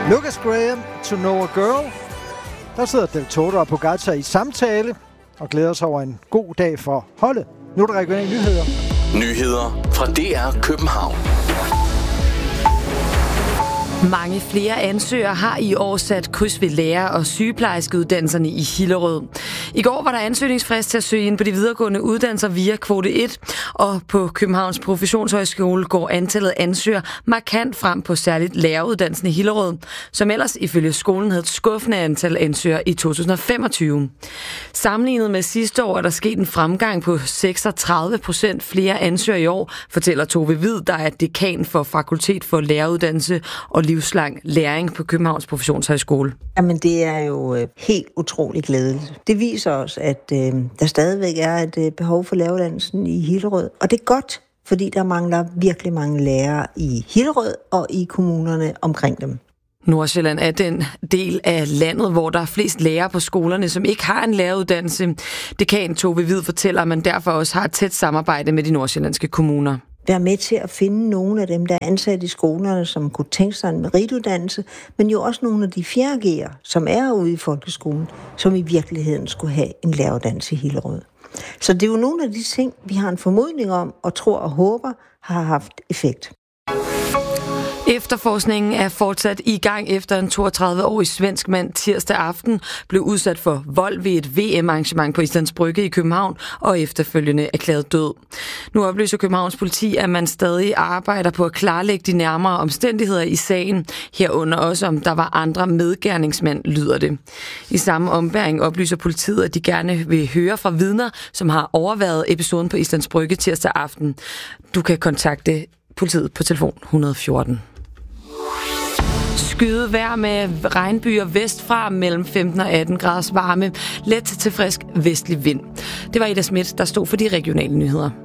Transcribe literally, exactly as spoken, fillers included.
Lucas Graham, To Know a Girl. Der sidder Del Toro og Pogačar i samtale og glæder sig over en god dag for holdet. Nu er der regionale nyheder. Nyheder fra D R København. Mange flere ansøgere har i år sat kryds ved lærer- og sygeplejerskeuddannelserne i Hillerød. I går var der ansøgningsfrist til at søge ind på de videregående uddannelser via kvote et, og på Københavns Professionshøjskole går antallet af ansøgere markant frem på særligt læreruddannelsen i Hillerød, som ellers ifølge skolen havde et skuffende antal ansøgere i to tusind og femogtyve. Sammenlignet med sidste år er der sket en fremgang på seksogtredive procent flere ansøgere i år, fortæller Tove Hvid, der er dekan for Fakultet for Læreruddannelse og livslang læring på Københavns Professionshøjskole. Jamen, det er jo øh, helt utroligt glædeligt. Det viser os, at øh, der stadigvæk er et øh, behov for læreruddannelsen i Hillerød. Og det er godt, fordi der mangler virkelig mange lærere i Hillerød og i kommunerne omkring dem. Nordsjælland er den del af landet, hvor der er flest lærere på skolerne, som ikke har en læreruddannelse. Dekan Tove Hvid fortæller, at man derfor også har et tæt samarbejde med de nordsjællandske kommuner. Være med til at finde nogle af dem, der er ansat i skolerne, som kunne tænke sig en merituddannelse, men jo også nogle af de fjerde G'er, som er ude i folkeskolen, som i virkeligheden skulle have en læreruddannelse i Hillerød. Så det er jo nogle af de ting, vi har en formodning om, og tror og håber, har haft effekt. Efterforskningen er fortsat i gang efter en toogtredive-årig svensk mand tirsdag aften blev udsat for vold ved et V M-arrangement på Islands Brygge i København og efterfølgende erklæret død. Nu oplyser Københavns politi, at man stadig arbejder på at klarlægge de nærmere omstændigheder i sagen, herunder også om der var andre medgerningsmænd, lyder det. I samme ombæring oplyser politiet, at de gerne vil høre fra vidner, som har overværet episoden på Islands Brygge tirsdag aften. Du kan kontakte politiet på telefon et hundrede og fjorten. Skyde vejr med regnbyer vestfra mellem femten og atten graders varme, let til frisk vestlig vind. Det var Ida Schmidt, der stod for de regionale nyheder.